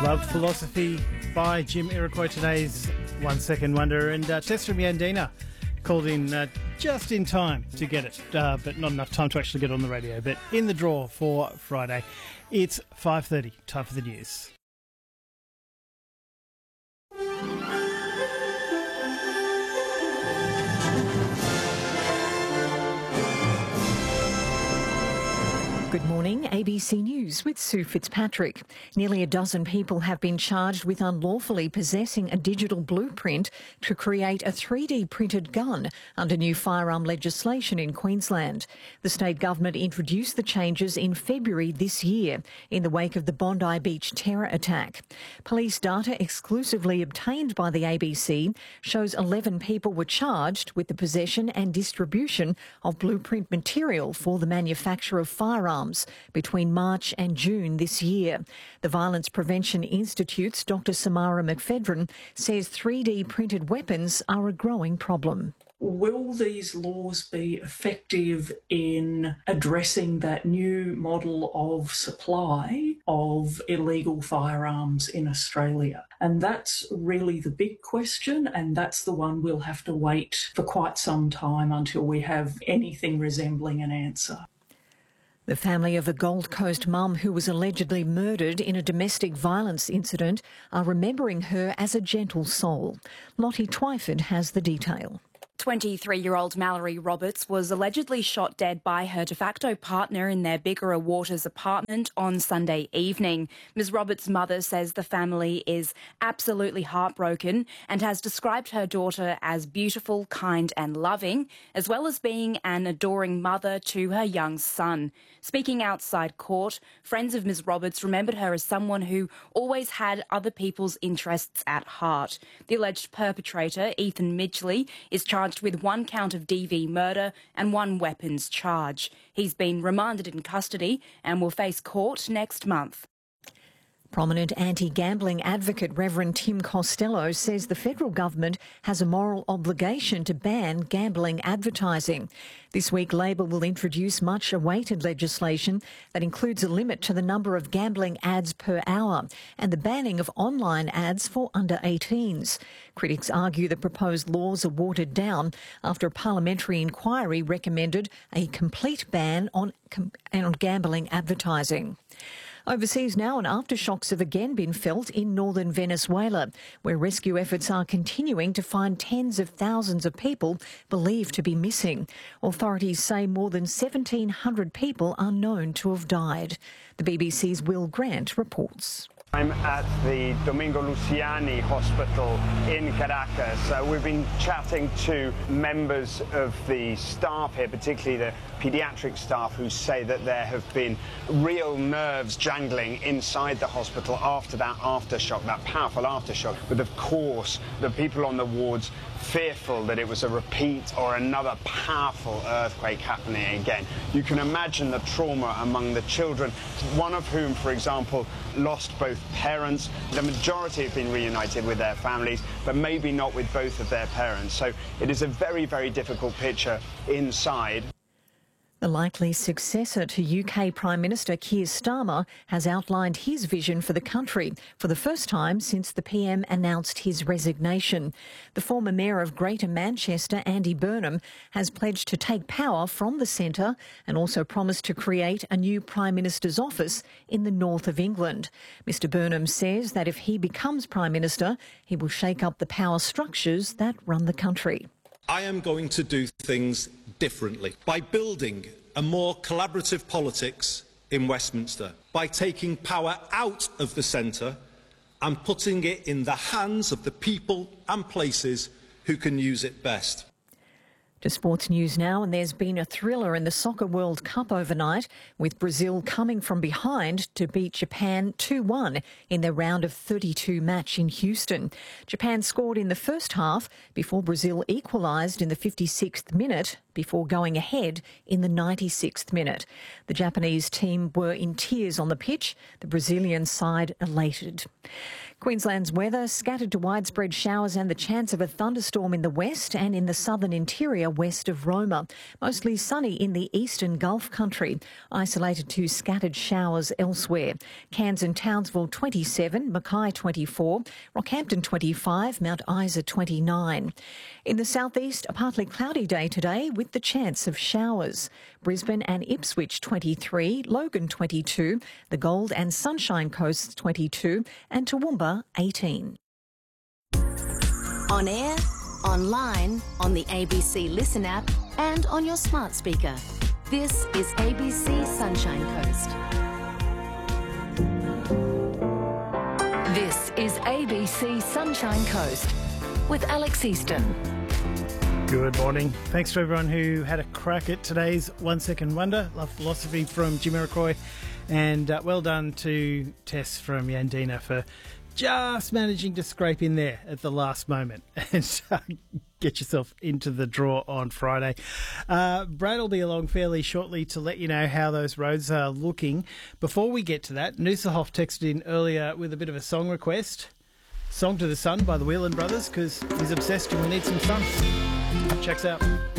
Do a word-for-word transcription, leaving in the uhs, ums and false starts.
Love Philosophy by Jim Iroquois, today's One Second Wonder. And uh, Tess from Yandina called in uh, just in time to get it, uh, but not enough time to actually get on the radio. But in the draw for Friday, it's five thirty, time for the news. Good morning, A B C News with Sue Fitzpatrick. Nearly a dozen people have been charged with unlawfully possessing a digital blueprint to create a three D printed gun under new firearm legislation in Queensland. The state government introduced the changes in February this year in the wake of the Bondi Beach terror attack. Police data exclusively obtained by the A B C shows eleven people were charged with the possession and distribution of blueprint material for the manufacture of firearms between March and June this year. The Violence Prevention Institute's Doctor Samara McPhedran says three D printed weapons are a growing problem. Will these laws be effective in addressing that new model of supply of illegal firearms in Australia? And that's really the big question, and that's the one we'll have to wait for quite some time until we have anything resembling an answer. The family of a Gold Coast mum who was allegedly murdered in a domestic violence incident are remembering her as a gentle soul. Lottie Twyford has the detail. twenty-three-year-old Mallory Roberts was allegedly shot dead by her de facto partner in their Bigara Waters apartment on Sunday evening. Miz Roberts' mother says the family is absolutely heartbroken and has described her daughter as beautiful, kind and loving, as well as being an adoring mother to her young son. Speaking outside court, friends of Miz Roberts remembered her as someone who always had other people's interests at heart. The alleged perpetrator, Ethan Midgley, is charged with one count of D V murder and one weapons charge. He's been remanded in custody and will face court next month. Prominent anti-gambling advocate Reverend Tim Costello says the federal government has a moral obligation to ban gambling advertising. This week, Labor will introduce much-awaited legislation that includes a limit to the number of gambling ads per hour and the banning of online ads for under eighteens. Critics argue the proposed laws are watered down after a parliamentary inquiry recommended a complete ban on, on gambling advertising. Overseas now, and aftershocks have again been felt in northern Venezuela, where rescue efforts are continuing to find tens of thousands of people believed to be missing. Authorities say more than seventeen hundred people are known to have died. The B B C's Will Grant reports. I'm at the Domingo Luciani Hospital in Caracas. Uh, we've been chatting to members of the staff here, particularly the paediatric staff, who say that there have been real nerves jangling inside the hospital after that aftershock, that powerful aftershock. But of course, the people on the wards fearful that it was a repeat or another powerful earthquake happening again. You can imagine the trauma among the children, one of whom, for example, lost both parents. The majority have been reunited with their families, but maybe not with both of their parents. So it is a very, very difficult picture inside. The likely successor to U K Prime Minister Keir Starmer has outlined his vision for the country for the first time since the P M announced his resignation. The former Mayor of Greater Manchester, Andy Burnham, has pledged to take power from the centre and also promised to create a new Prime Minister's office in the north of England. Mr Burnham says that if he becomes Prime Minister, he will shake up the power structures that run the country. I am going to do things differently by building a more collaborative politics in Westminster, by taking power out of the centre and putting it in the hands of the people and places who can use it best. To sports news now, and there's been a thriller in the Soccer World Cup overnight, with Brazil coming from behind to beat Japan two one in their round of thirty-two match in Houston. Japan scored in the first half before Brazil equalised in the fifty-sixth minute before going ahead in the ninety-sixth minute. The Japanese team were in tears on the pitch, the Brazilian side elated. Queensland's weather, scattered to widespread showers and the chance of a thunderstorm in the west and in the southern interior west of Roma. Mostly sunny in the eastern Gulf country. Isolated to scattered showers elsewhere. Cairns and Townsville twenty-seven, Mackay twenty-four, Rockhampton twenty-five, Mount Isa twenty-nine. In the southeast, a partly cloudy day today with the chance of showers. Brisbane and Ipswich twenty-three, Logan twenty-two, the Gold and Sunshine Coast twenty-two and Toowoomba eighteen. On air, online, on the A B C Listen app and on your smart speaker. This is A B C Sunshine Coast. This is A B C Sunshine Coast with Alex Easton. Good morning. Thanks to everyone who had a crack at today's One Second Wonder. Love Philosophy from Jamiroquai. And uh, well done to Tess from Yandina for just managing to scrape in there at the last moment and uh, get yourself into the draw on Friday. Uh, Brad will be along fairly shortly to let you know how those roads are looking. Before we get to that, Noosahoff texted in earlier with a bit of a song request. Song to the Sun by the Whelan Brothers, because he's obsessed and we need some sun. Checks out.